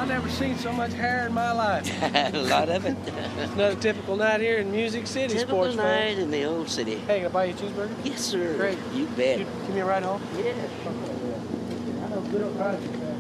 I've never seen so much hair in my life. A lot of it. Another typical night here in Music City, Typical sports night fans. in the old city. Hey, can I buy you a cheeseburger? Yes, sir. Great. You bet. Give me a ride home? Yeah. I know good old Prodigy fan.